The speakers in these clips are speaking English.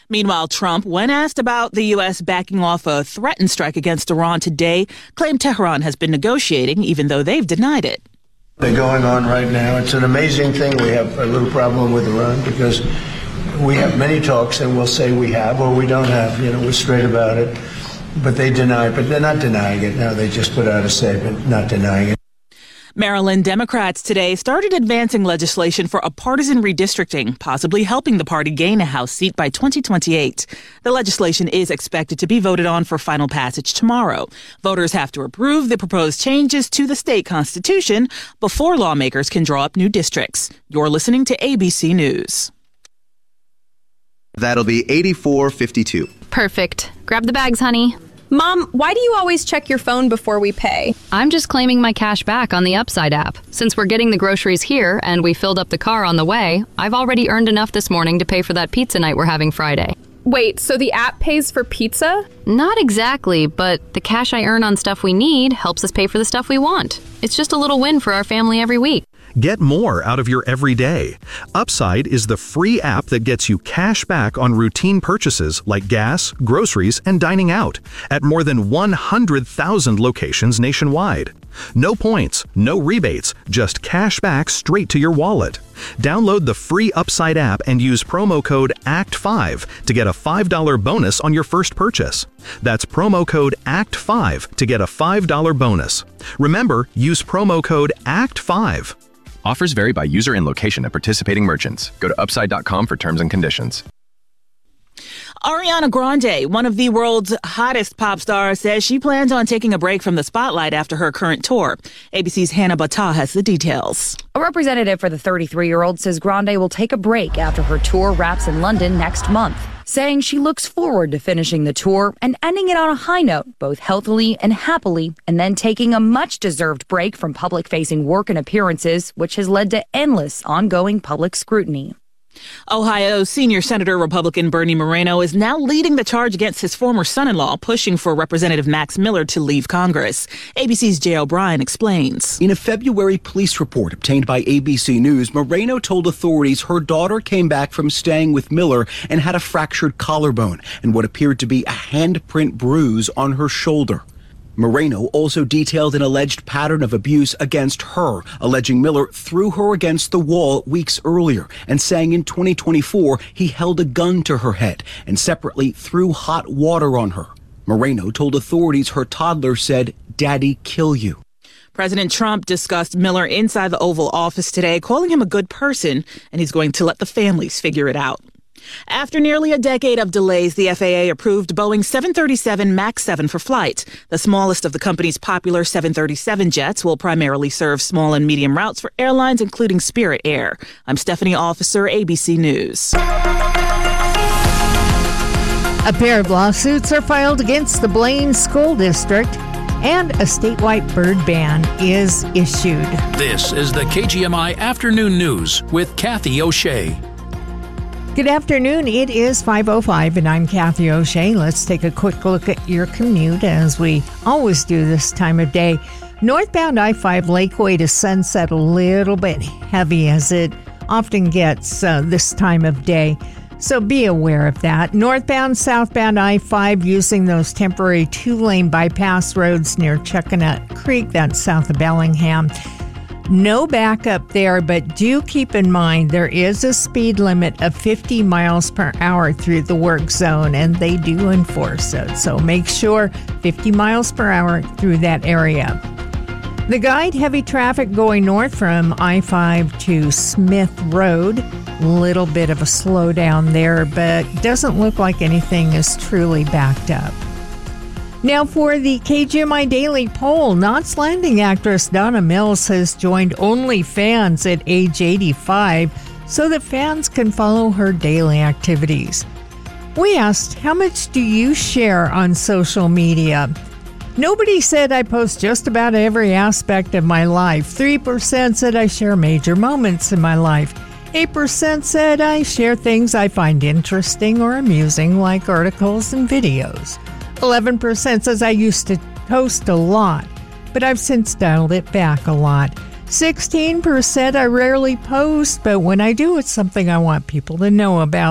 Meanwhile, Trump, when asked about the U.S. backing off a threatened strike against Iran today, claimed Tehran has been negotiating, even though they've denied it. They're going on right now. It's an amazing thing. We have a little problem with Iran because we have many talks and we'll say we have or we don't have. We're straight about it. But they deny it. But they're not denying it now. They just put out a statement not denying it. Maryland Democrats today started advancing legislation for a partisan redistricting, possibly helping the party gain a House seat by 2028. The legislation is expected to be voted on for final passage tomorrow. Voters have to approve the proposed changes to the state constitution before lawmakers can draw up new districts. You're listening to ABC News. That'll be 84.52. Perfect. Grab the bags, honey. Mom, why do you always check your phone before we pay? I'm just claiming my cash back on the Upside app. Since we're getting the groceries here and we filled up the car on the way, I've already earned enough this morning to pay for that pizza night we're having Friday. Wait, so the app pays for pizza? Not exactly, but the cash I earn on stuff we need helps us pay for the stuff we want. It's just a little win for our family every week. Get more out of your everyday. Upside is the free app that gets you cash back on routine purchases like gas, groceries, and dining out at more than 100,000 locations nationwide. No points, no rebates, just cash back straight to your wallet. Download the free Upside app and use promo code ACT5 to get a $5 bonus on your first purchase. That's promo code ACT5 to get a $5 bonus. Remember, use promo code ACT5. Offers vary by user and location at participating merchants. Go to upside.com for terms and conditions. Ariana Grande, one of the world's hottest pop stars, says she plans on taking a break from the spotlight after her current tour. ABC's Hannah Battah has the details. A representative for the 33-year-old says Grande will take a break after her tour wraps in London next month, saying she looks forward to finishing the tour and ending it on a high note, both healthily and happily, and then taking a much-deserved break from public-facing work and appearances, which has led to endless ongoing public scrutiny. Ohio Senior Senator Republican Bernie Moreno is now leading the charge against his former son-in-law, pushing for Representative Max Miller to leave Congress. ABC's Jay O'Brien explains. In a February police report obtained by ABC News, Moreno told authorities her daughter came back from staying with Miller and had a fractured collarbone and what appeared to be a handprint bruise on her shoulder. Moreno also detailed an alleged pattern of abuse against her, alleging Miller threw her against the wall weeks earlier and saying in 2024 he held a gun to her head and separately threw hot water on her. Moreno told authorities her toddler said, "Daddy, kill you." President Trump discussed Miller inside the Oval Office today, calling him a good person, and he's going to let the families figure it out. After nearly a decade of delays, the FAA approved Boeing 737 MAX 7 for flight. The smallest of the company's popular 737 jets will primarily serve small and medium routes for airlines, including Spirit Air. I'm Stephanie Officer, ABC News. A pair of lawsuits are filed against the Blaine School District, and a statewide bird ban is issued. This is the KGMI Afternoon News with Kathy O'Shea. Good afternoon. It is 5:05 and I'm Kathy O'Shea. Let's take a quick look at your commute as we always do this time of day. Northbound I-5 Lakeway to Sunset a little bit heavy as it often gets this time of day. So be aware of that. Northbound, southbound I-5 using those temporary 2-lane bypass roads near Chuckanut Creek, that's south of Bellingham. No backup there, but do keep in mind there is a speed limit of 50 miles per hour through the work zone, and they do enforce it. So make sure 50 miles per hour through that area. The guide, heavy traffic going north from I-5 to Smith Road. Little bit of a slowdown there, but doesn't look like anything is truly backed up. Now for the KGMI Daily Poll, Knots Landing actress Donna Mills has joined OnlyFans at age 85 so that fans can follow her daily activities. We asked, how much do you share on social media? Nobody said I post just about every aspect of my life. 3% said I share major moments in my life. 8% said I share things I find interesting or amusing, like articles and videos. 11% says I used to post a lot, but I've since dialed it back a lot. 16% I rarely post, but when I do, it's something I want people to know about.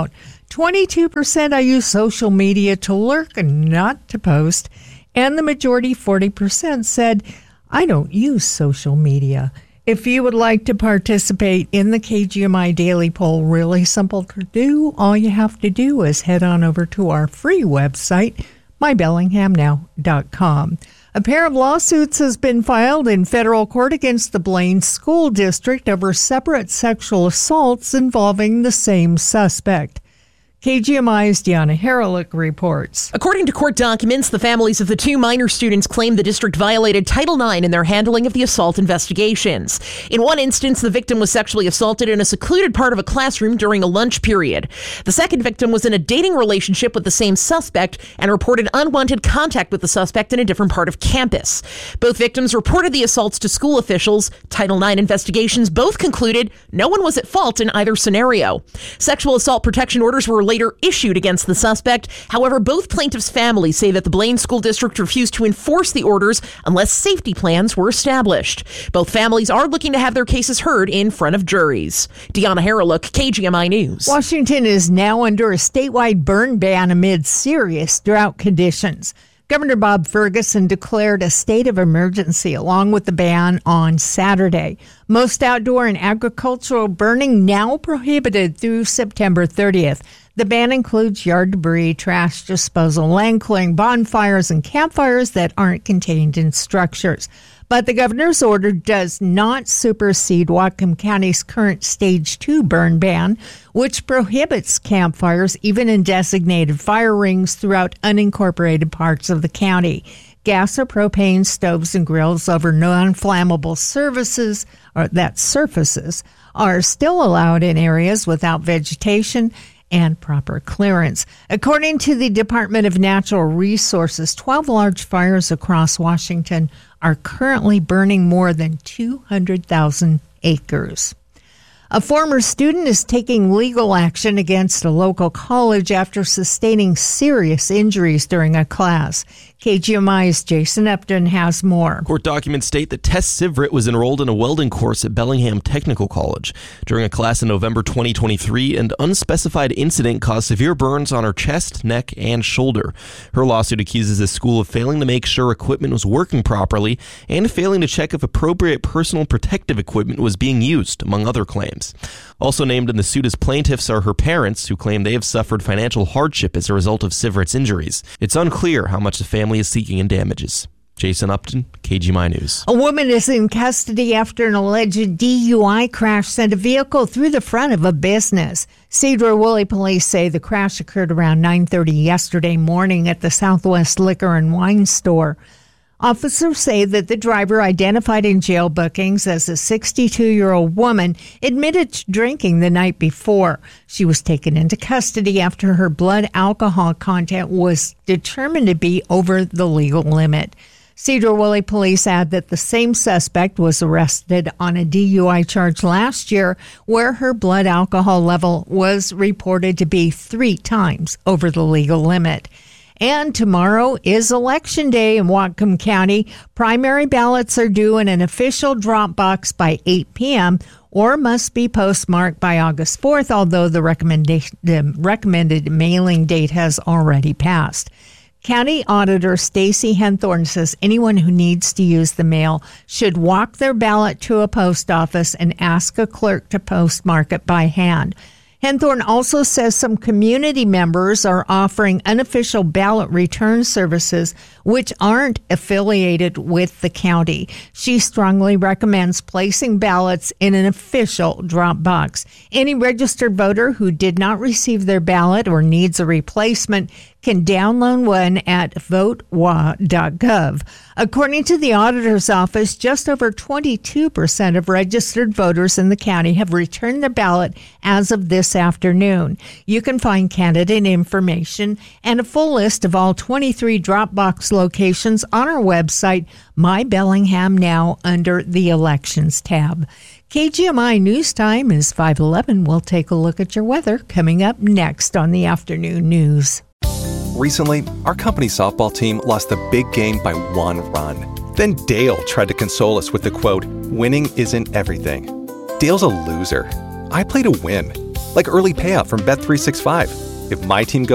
22% I use social media to lurk and not to post. And the majority, 40%, said, I don't use social media. If you would like to participate in the KGMI Daily Poll, really simple to do. All you have to do is head on over to our free website, mybellinghamnow.com. A pair of lawsuits has been filed in federal court against the Blaine School District over separate sexual assaults involving the same suspect. KGMI's Deanna Haralick reports. According to court documents, the families of the two minor students claim the district violated Title IX in their handling of the assault investigations. In one instance, the victim was sexually assaulted in a secluded part of a classroom during a lunch period. The second victim was in a dating relationship with the same suspect and reported unwanted contact with the suspect in a different part of campus. Both victims reported the assaults to school officials. Title IX investigations both concluded no one was at fault in either scenario. Sexual assault protection orders were later issued against the suspect. However, both plaintiffs' families say that the Blaine School District refused to enforce the orders unless safety plans were established. Both families are looking to have their cases heard in front of juries. Deanna Haralick, KGMI News. Washington is now under a statewide burn ban amid serious drought conditions. Governor Bob Ferguson declared a state of emergency along with the ban on Saturday. Most outdoor and agricultural burning now prohibited through September 30th. The ban includes yard debris, trash disposal, land clearing, bonfires, and campfires that aren't contained in structures. But the governor's order does not supersede Whatcom County's current Stage 2 burn ban, which prohibits campfires even in designated fire rings throughout unincorporated parts of the county. Gas or propane stoves and grills over non-flammable surfaces are still allowed in areas without vegetation and proper clearance. According to the Department of Natural Resources, 12 large fires across Washington are currently burning more than 200,000 acres. A former student is taking legal action against a local college after sustaining serious injuries during a class. KGMI's Jason Upton has more. Court documents state that Tess Sivrit was enrolled in a welding course at Bellingham Technical College. During a class in November 2023, an unspecified incident caused severe burns on her chest, neck, and shoulder. Her lawsuit accuses the school of failing to make sure equipment was working properly and failing to check if appropriate personal protective equipment was being used, among other claims. Also named in the suit as plaintiffs are her parents, who claim they have suffered financial hardship as a result of Sivrit's injuries. It's unclear how much the family is seeking in damages. Jason Upton, KGMI News. A woman is in custody after an alleged DUI crash sent a vehicle through the front of a business. Cedar-Woolley police say the crash occurred around 9:30 yesterday morning at the Southwest Liquor and Wine store. Officers say that the driver, identified in jail bookings as a 62-year-old woman, admitted to drinking the night before. She was taken into custody after her blood alcohol content was determined to be over the legal limit. Cedar-Woolley police add that the same suspect was arrested on a DUI charge last year where her blood alcohol level was reported to be 3 times over the legal limit. And tomorrow is Election Day in Whatcom County. Primary ballots are due in an official drop box by 8 p.m. or must be postmarked by August 4th, although the recommended mailing date has already passed. County Auditor Stacy Henthorne says anyone who needs to use the mail should walk their ballot to a post office and ask a clerk to postmark it by hand. Henthorne also says some community members are offering unofficial ballot return services which aren't affiliated with the county. She strongly recommends placing ballots in an official drop box. Any registered voter who did not receive their ballot or needs a replacement can download one at votewa.gov. According to the auditor's office, just over 22% of registered voters in the county have returned their ballot as of this afternoon. You can find candidate information and a full list of all 23 Dropbox locations on our website, My Bellingham Now, under the Elections tab. KGMI News Time is 5:11. We'll take a look at your weather coming up next on the afternoon news. Recently, our company softball team lost the big game by 1 run. Then Dale tried to console us with the quote, "Winning isn't everything." Dale's a loser. I play to win, like early payout from Bet365. If my team goes